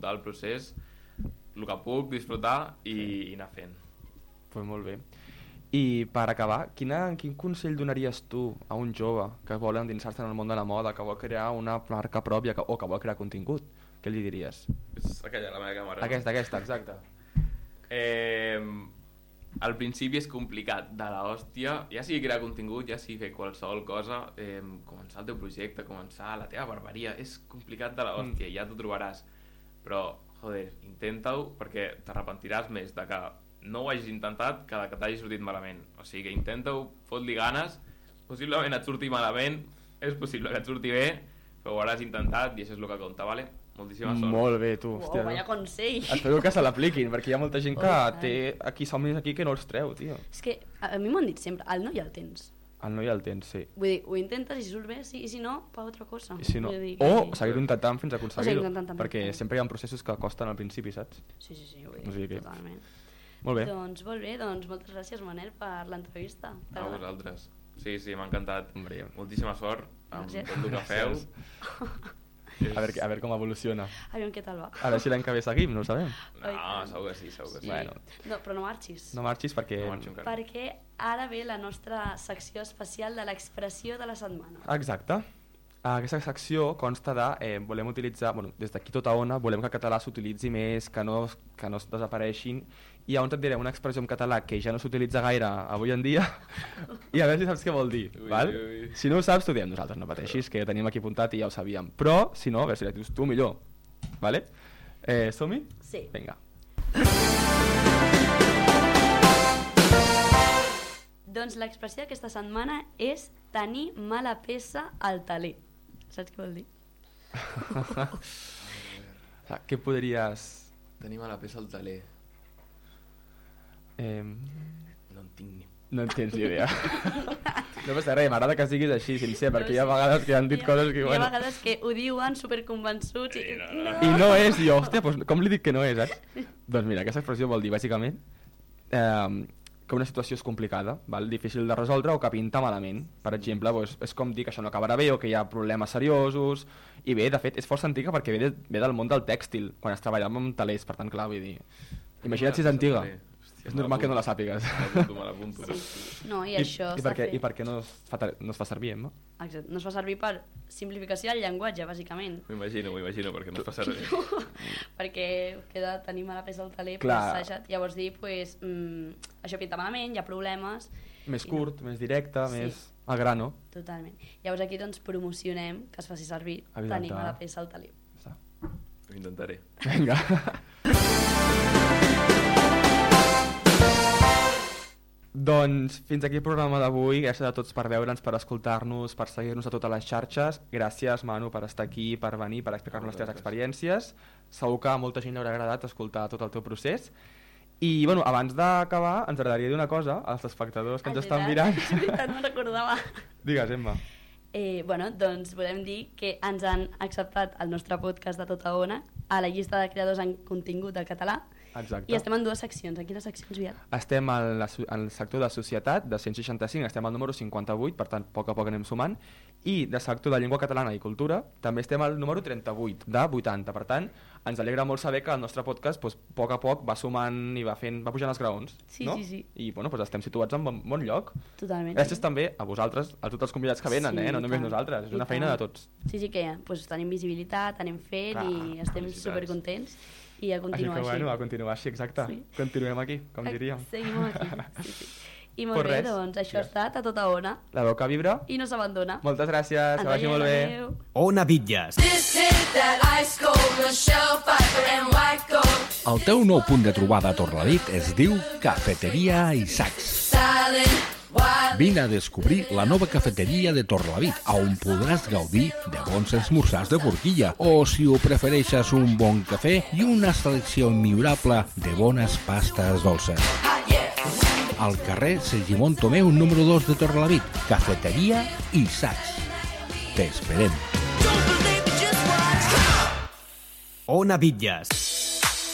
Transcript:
disfrutar el procés, el que puc disfrutar i anar fent. Pues molt bé. I per acabar, quin consell donaries tu a un jove que vol endinsar-se en el món de la moda, que vol crear una marca pròpia o que vol crear contingut? Què li diries? És aquella, la meva càmera. Aquesta, exacte. Al principi és complicat de l'hòstia, ja sigui crear contingut, ja sigui fer qualsevol cosa, començar el teu projecte, començar la teva barberia, és complicat de l'hòstia, ja t'ho trobaràs. Però, joder, intenta-ho perquè t'arrepentiràs més de que no ho hagis intentat que de que t'hagi sortit malament. O sigui que intenta-ho, fot-li ganes, possiblement et surti malament, és possible que et surti bé, però ho hauràs intentat i això és el que compta, vale? Moltíssima sort. Molt bé, tu. Uau, vaya consell. Espero que se l'apliquin, perquè hi ha molta gent que té aquí somnis aquí que no els treu, tio. És que a mi m'ho han dit sempre, el no ja el tens. El no ja el tens, sí. Vull dir, ho intentes i si surt bé, sí, i si no, fa altra cosa. I si no. Que... O seguir-ho intentant fins a aconseguir-ho, també, perquè sempre hi ha processos que costen al principi, saps? Sí, vull dir, O sigui que... totalment. Molt bé. Doncs molt bé, moltes gràcies, Manel, per l'entrevista. A vosaltres. Sí, m'ha encantat. Hombre. Moltíssima sort amb Gràcies. tot el que feu. A veure com evoluciona. Aviam què tal va. A veure si l'any que ve seguim, no ho sabem. No, segur que sí. Bueno. No, però no marxis. No marxis perquè... No marxo encara. Perquè ara ve la nostra secció especial de l'expressió de la setmana. Exacte. Aquesta secció consta de... volem utilitzar... des d'aquí tota Ona volem que el català s'utilitzi més, que no es desapareixin, i llavors et diré una expressió en català que ja no s'utilitza gaire avui en dia i a veure si saps què vol dir, val? Si no ho saps, t'ho diem nosaltres, no pateixis, que ho tenim aquí apuntat i ja ho sabíem, però si no, a veure si la dius tu millor, vale? Som-hi? Sí. Vinga. Doncs l'expressió d'aquesta setmana és tenir mala peça al taler. Saps què vol dir? Què podries... Tenim a la peça al taler. No en tinc ni... No en tens ni idea. No passa res, m'agrada que siguis així, sincer, perquè hi ha vegades que han dit coses que... Hi ha vegades que ho diuen superconvençuts i... I no és, i jo, hòstia, com li dic que no és, saps? Doncs mira, aquesta expressió vol dir, bàsicament, que una situació és complicada, val? Difícil de resoldre o que pinta malament. Per exemple, és com dir que això no acabarà bé o que hi ha problemes seriosos. I bé, de fet, és força antiga perquè ve del món del tèxtil, quan es treballava amb talers, per tant, clar, vull dir... Imagina't si és antiga. És normal que no la sàpigues. Me l'apunto. No, i això I per què no es fa servir, no? Exacte, no es fa servir per simplificació del llenguatge, bàsicament. M'imagino, perquè no es fa servir. Perquè queda tenir mala peça al taler, llavors dir, això pinta malament, hi ha problemes... Més curt, més directe, més al grano. Totalment. Llavors aquí doncs promocionem que es faci servir tenir mala peça al taler. Ho intentaré. Vinga. Doncs fins aquí el programa d'avui. Gràcies a tots per veure'ns, per escoltar-nos, per seguir-nos a totes les xarxes. Gràcies, Manu, per estar aquí, per venir, per explicar-nos les teves experiències. Segur que a molta gent li haurà agradat escoltar tot el teu procés. I abans d'acabar ens agradaria dir una cosa als espectadors que ens estan mirant. És veritat, no recordava. Digues, Emma. Doncs volem dir que ens han acceptat el nostre podcast de Tota Ona a la llista de creadors en contingut del català. Exacte. I estem en dues seccions. En quines seccions, Viat? Estem al sector de societat, de 165, estem al número 58, per tant, a poc anem sumant, i de sector de llengua catalana i cultura, també estem al número 38, de 80. Per tant, ens alegra molt saber que el nostre podcast, a poc va sumant i va pujant els graons. Sí, no? sí. I estem situats en bon lloc. Totalment. Gràcies també a vosaltres, a tots els convidats que venen, no només nosaltres, és una feina de tots. Sí, que tenim visibilitat, anem fent i estem supercontents. I a continuar així. A continuar així, exacte. Sí. Continuem aquí, com diríem. Seguim aquí, sí. I molt bé, doncs això ha estat a Tota Ona. La veu que vibra. I no s'abandona. Moltes gràcies, que vagi molt bé. Ona Bitlles. El teu nou punt de trobada a Torrelavit es diu Cafeteria Isaacs. Vine a descobrir la nova cafeteria de Torrelavit, on podràs gaudir de bons esmorzars de forquilla, o, si ho prefereixes, un bon cafè i una selecció immillorable de bones pastes dolces. Al carrer Segimon Tomeu, número 2 de Torrelavit, Cafeteria Isaacs. T'esperem. Ona Bitlles.